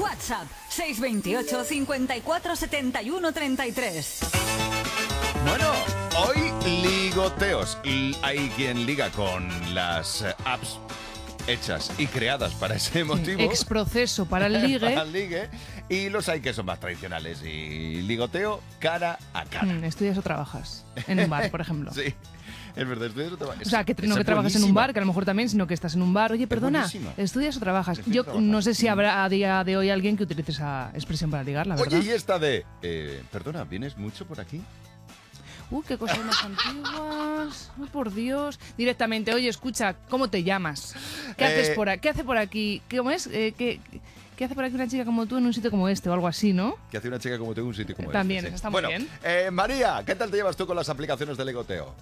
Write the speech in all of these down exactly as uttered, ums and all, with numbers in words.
WhatsApp seis dos ocho, cincuenta y cuatro, setenta y uno, treinta y tres. Bueno, hoy ligoteos. L- Hay quien liga con las eh, apps hechas y creadas para ese motivo. Exproceso para el ligue. Para el ligue. Y los hay que son más tradicionales. Y ligoteo cara a cara. Mm, ¿Estudias o trabajas? En un bar, por ejemplo. Sí, es verdad, estudias o trabajas. O sea, que Esa no que es trabajas en un buenísima. bar, que a lo mejor también, sino que estás en un bar. Oye, perdona, buenísima. ¿estudias o trabajas? Estoy Yo trabajando. no sé si habrá a día de hoy alguien que utilice esa expresión para ligar, la verdad. Oye, y esta de... eh, perdona, ¿vienes mucho por aquí? Uh, qué cosas más antiguas. Ay, por Dios. Directamente, oye, escucha, ¿cómo te llamas? ¿Qué, Eh, haces, por a- ¿qué hace por aquí? ¿Cómo es? Eh, ¿qué, ¿Qué hace por aquí una chica como tú en un sitio como este o algo así, no? Que hace una chica como tú en un sitio como También, este. sí. está muy Bueno, bien. eh, María, ¿qué tal te llevas tú con las aplicaciones de ligoteo?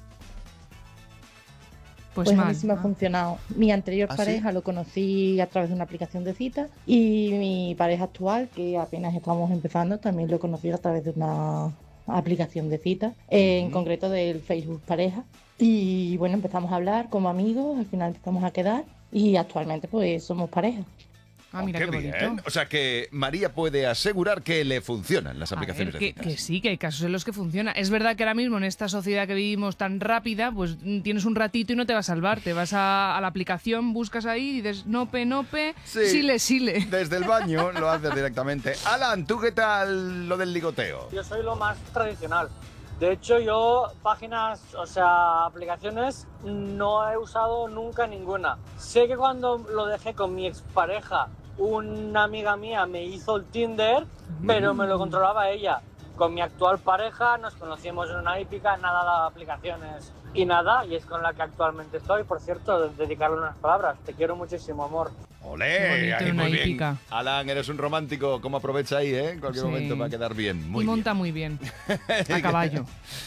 Pues, Pues a mal. mí sí me ha funcionado. Mi anterior ¿Ah, sí? pareja lo conocí a través de una aplicación de citas y mi pareja actual, que apenas estamos empezando, también lo conocí a través de una aplicación de citas, en Ujú. concreto del Facebook Pareja. Y bueno, empezamos a hablar como amigos, al final empezamos a quedar y actualmente pues somos pareja. Ah, mira Oh, qué, bien. bonito. O sea que María puede asegurar que le funcionan las A ver, aplicaciones de que, citas. que sí, que hay casos en los que funciona. Es verdad que ahora mismo en esta sociedad que vivimos tan rápida, pues mm, tienes un ratito y no te va a salvar. Te vas a, a la aplicación, buscas ahí y dices nope, nope, Sí. sile, sile. Desde el baño lo haces directamente. Alan, ¿tú qué tal lo del ligoteo? Yo soy lo más tradicional. De hecho, yo páginas, o sea, aplicaciones, no he usado nunca ninguna. Sé que cuando lo dejé con mi expareja, una amiga mía me hizo el Tinder, pero me lo controlaba ella. Con mi actual pareja nos conocimos en una hípica, nada de aplicaciones y nada, y es con la que actualmente estoy. Por cierto, dedicarle unas palabras. Te quiero muchísimo, amor. ¡Olé! Qué bonito, Ahí, una muy bien. hípica. Alan, eres un romántico. ¿Cómo aprovecha ahí, eh? En cualquier Sí. momento va a quedar bien. Muy y monta bien. muy bien. A caballo.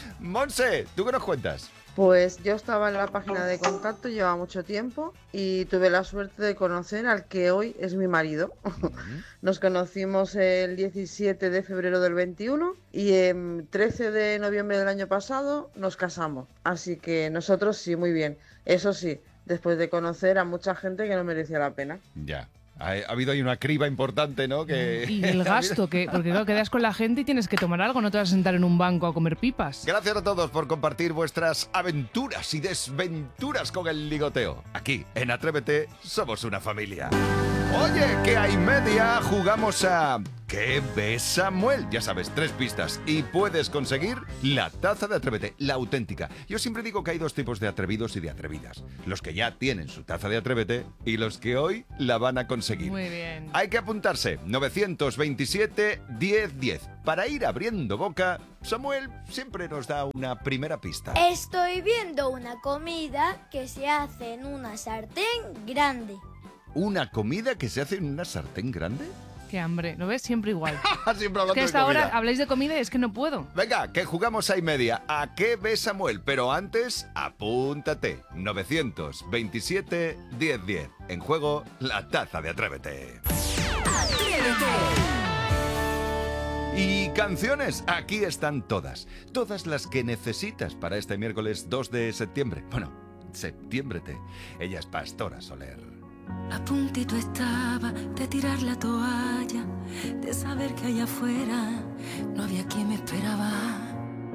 Monse, ¿tú qué nos cuentas? Pues yo estaba en la página de contacto, lleva mucho tiempo y tuve la suerte de conocer al que hoy es mi marido. Nos conocimos el diecisiete de febrero del veintiuno y el trece de noviembre del año pasado nos casamos. Así que nosotros sí, muy bien. Eso sí, después de conocer a mucha gente que no merecía la pena. Ya. Ha, ha habido ahí una criba importante, ¿no? Que... Y el gasto, que porque claro, quedas con la gente y tienes que tomar algo, no te vas a sentar en un banco a comer pipas. Gracias a todos por compartir vuestras aventuras y desventuras con el ligoteo. Aquí, en Atrévete, somos una familia. Oye, que hay media, jugamos a... ¿Qué ves, Samuel? Ya sabes, tres pistas y puedes conseguir la taza de Atrévete, la auténtica. Yo siempre digo que hay dos tipos de atrevidos y de atrevidas. Los que ya tienen su taza de Atrévete y los que hoy la van a conseguir. Muy bien. Hay que apuntarse, nueve veintisiete, diez diez. Para ir abriendo boca, Samuel siempre nos da una primera pista. Estoy viendo una comida que se hace en una sartén grande. ¿Una comida que se hace en una sartén grande? Qué hambre, ¿lo ves? Siempre igual. Siempre hablando Que a de esta hora comida. habláis de comida y es que no puedo. Venga, que jugamos a y media. ¿A qué ves, Samuel? Pero antes, apúntate. nueve veintisiete, diez diez. En juego, la taza de Atrévete. Y canciones, aquí están todas. Todas las que necesitas para este miércoles dos de septiembre. Bueno, septiembrete. Ella es Pastora Soler. A puntito estaba de tirar la toalla, de saber que allá afuera no había quien me esperaba.